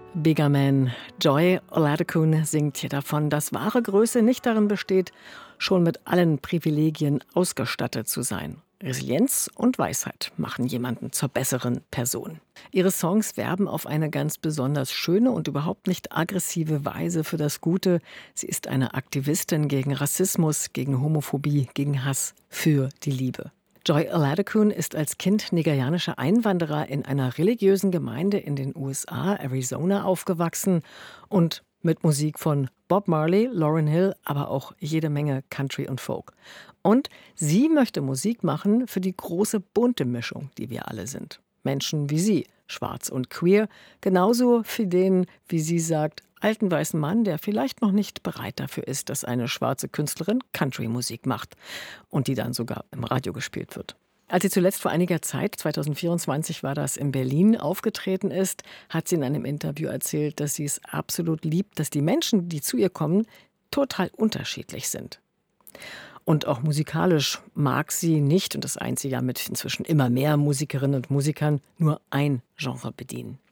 Bigger Man. Joy Oladokun singt hier davon, dass wahre Größe nicht darin besteht, schon mit allen Privilegien ausgestattet zu sein. Resilienz und Weisheit machen jemanden zur besseren Person. Ihre Songs werben auf eine ganz besonders schöne und überhaupt nicht aggressive Weise für das Gute. Sie ist eine Aktivistin gegen Rassismus, gegen Homophobie, gegen Hass, für die Liebe. Joy Oladokun ist als Kind nigerianischer Einwanderer in einer religiösen Gemeinde in den USA, Arizona, aufgewachsen und mit Musik von Bob Marley, Lauryn Hill, aber auch jede Menge Country und Folk. Und sie möchte Musik machen für die große bunte Mischung, die wir alle sind. Menschen wie sie, schwarz und queer, genauso für den, wie sie sagt, alten weißen Mann, der vielleicht noch nicht bereit dafür ist, dass eine schwarze Künstlerin Country-Musik macht und die dann sogar im Radio gespielt wird. Als sie zuletzt vor einiger Zeit, 2024 war das, in Berlin aufgetreten ist, hat sie in einem Interview erzählt, dass sie es absolut liebt, dass die Menschen, die zu ihr kommen, total unterschiedlich sind. Und auch musikalisch mag sie nicht, und das eint sie ja mit inzwischen immer mehr Musikerinnen und Musikern, nur ein Genre bedienen.